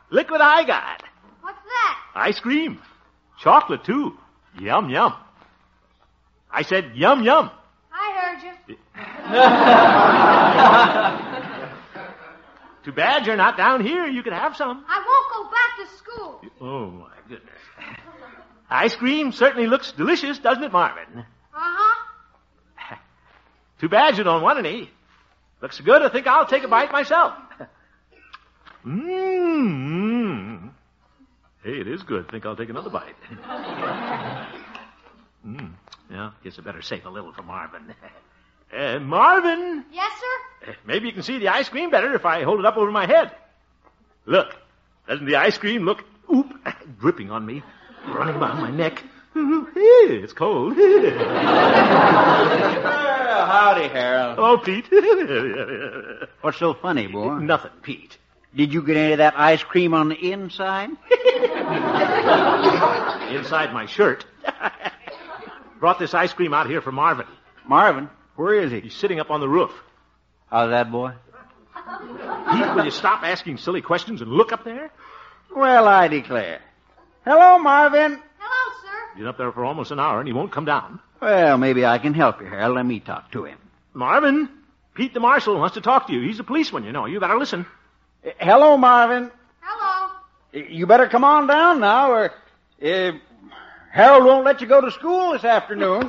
Look what I got. What's that? Ice cream. Chocolate, too. Yum, yum. I said yum, yum. I heard you. Too bad you're not down here. You could have some. I won't go back to school. Oh, my goodness. Ice cream certainly looks delicious, doesn't it, Marvin? Uh-huh. Too bad you don't want any. Looks good. I think I'll take a bite myself. Mmm. Hey, it is good. I think I'll take another bite. Yeah, guess I better save a little for Marvin. Marvin! Yes, sir? Maybe you can see the ice cream better if I hold it up over my head. Look. Doesn't the ice cream look... Oop! Dripping on me. Running down my neck. It's cold. Howdy, Harold. Oh, Pete. What's so funny, boy? Nothing, Pete. Did you get any of that ice cream on the inside? Inside my shirt. Brought this ice cream out here for Marvin. Marvin, where is he? He's sitting up on the roof. How's that, boy? Pete, will you stop asking silly questions and look up there? Well, I declare. Hello, Marvin. Hello, sir. He's been up there for almost an hour and he won't come down. Well, maybe I can help you, Harold. Let me talk to him. Marvin, Pete the marshal wants to talk to you. He's a policeman, you know. You better listen. Hello, Marvin. Hello. You better come on down now, or Harold won't let you go to school this afternoon.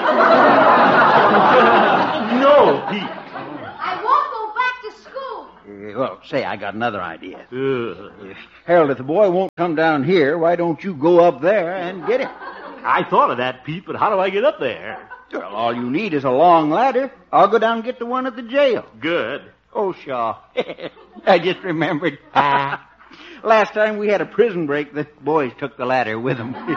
No, Pete. I won't go back to school. Well, say, I got another idea. Harold, if the boy won't come down here, why don't you go up there and get him? I thought of that, Pete, but how do I get up there? Well, all you need is a long ladder. I'll go down and get the one at the jail. Good. Oh, Shaw. I just remembered. Last time we had a prison break, the boys took the ladder with them. Too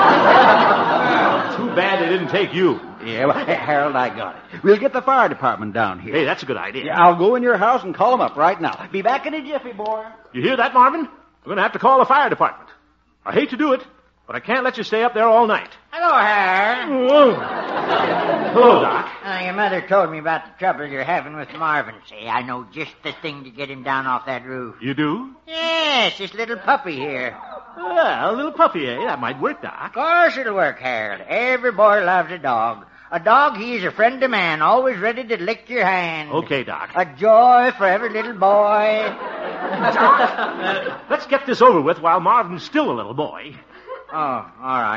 bad they didn't take you. Yeah, well, Harold, I got it. We'll get the fire department down here. Hey, that's a good idea. Yeah, I'll go in your house and call them up right now. Be back in a jiffy, boy. You hear that, Marvin? We're going to have to call the fire department. I hate to do it, but I can't let you stay up there all night. Hello, Harold. Hello, Doc. Your mother told me about the trouble you're having with Marvin. Say, I know just the thing to get him down off that roof. You do? Yes, this little puppy here. Well, a little puppy, eh? That might work, Doc. Of course it'll work, Harold. Every boy loves a dog. A dog, he's a friend of man, always ready to lick your hand. Okay, Doc. A joy for every little boy. Doc, let's get this over with while Marvin's still a little boy. Oh, all right.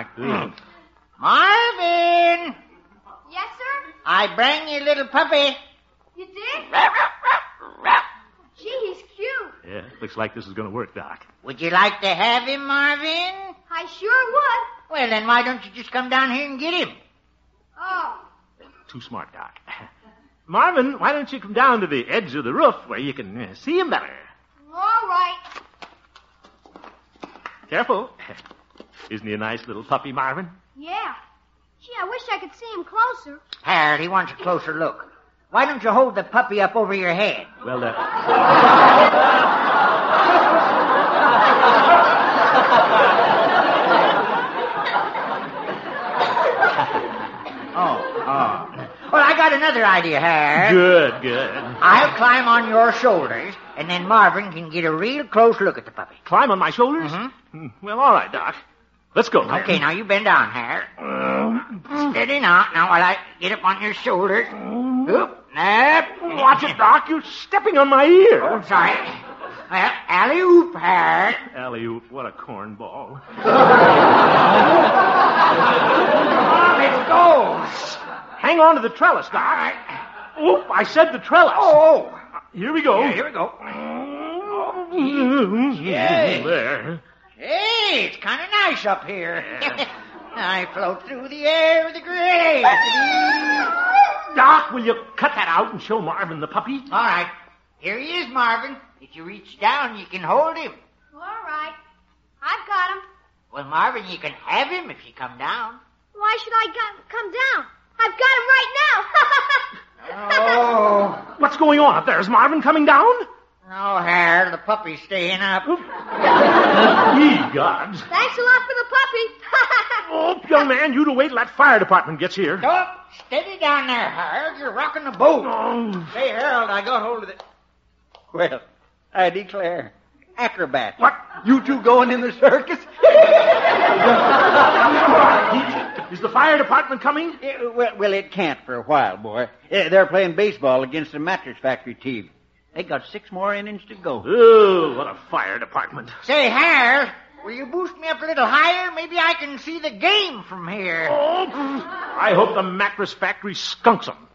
Marvin! Yes, sir? I bring you little puppy. You did? Gee, he's cute. Yeah, looks like this is going to work, Doc. Would you like to have him, Marvin? I sure would. Well, then why don't you just come down here and get him? Oh. Too smart, Doc. Marvin, why don't you come down to the edge of the roof where you can see him better? All right. Careful. Isn't he a nice little puppy, Marvin? Yeah. Gee, I wish I could see him closer. Harold, he wants a closer look. Why don't you hold the puppy up over your head? Well, Well, I got another idea, Harold. Good. I'll climb on your shoulders, and then Marvin can get a real close look at the puppy. Climb on my shoulders? Mm-hmm. Well, all right, Doc. Let's go. Okay, now you bend down, Harold. Steady now. Now while I get up on your shoulders. Oop, up. Watch it, Doc. You're stepping on my ear. Oh, sorry. Well, alley-oop, Harold. Alley-oop, what a cornball. It goes. Hang on to the trellis, Doc. Oop, I said the trellis. Oh. Here we go. Yeah, here we go. Yeah. There. Hey, it's kind of nice up here. I float through the air with the grace. Doc, will you cut that out and show Marvin the puppy? All right. Here he is, Marvin. If you reach down, you can hold him. All right. I've got him. Well, Marvin, you can have him if you come down. Why should I come down? I've got him right now. Oh. What's going on up there? Is Marvin coming down? No, Harold, the puppy's staying up. Ye gods. Thanks a lot for the puppy. Oh, young man, you to wait till that fire department gets here. Oh, steady down there, Harold. You're rocking the boat. Oh. Hey, Harold, I got hold of it. Well, I declare. acrobats. What? You two going in the circus? Is the fire department coming? Well, it can't for a while, boy. They're playing baseball against the mattress factory team. They got 6 more innings to go. Oh, what a fire department. Say, Harold, will you boost me up a little higher? Maybe I can see the game from here. Oh, I hope the mattress factory skunks 'em.